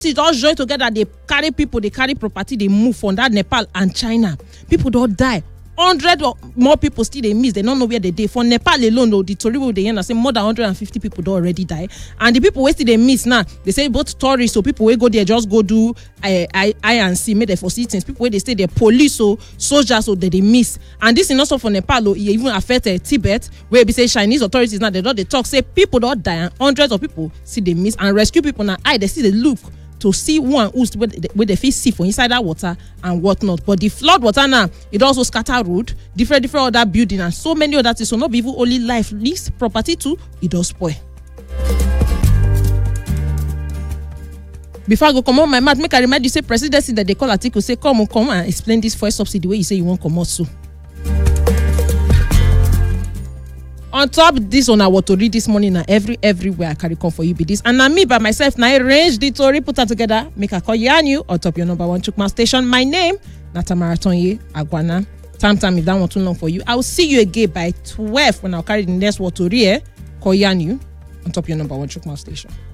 All join together, they carry people, they carry property, they move from that Nepal and China. People don't die. 100 or more people still they miss. They don't know where they die. For Nepal alone, though, the Tori will they say more than 150 people don't already die. And the people where still they miss now, they say both tourists, so people will go there just go do I&C, made for citizens. People where they stay there, police or soldiers, so they miss. And this is also for Nepal, though, it even affect Tibet, where we say Chinese authorities now they talk, say people don't die, and hundreds of people see they miss and rescue people now. They see they look to see one who's where they feel safe for inside that water and whatnot. But the flood water now, it also scatter road, different other building and so many other things. So not even only life, this property too, it does spoil. Before I go come on my mouth, make I remind you say presidency that they call article say come and explain this fuel subsidy way you say you want come out so. On top this on our to read this morning na everywhere I carry come for you be this. And now me by myself now arrange the story put her together, make a call you on top your number one Chukma station. My name na Tamara Tonye Agwana. Time if that one too long for you. I will see you again by 12 when I'll carry the next word to read. Call you on top your number one Chukma station.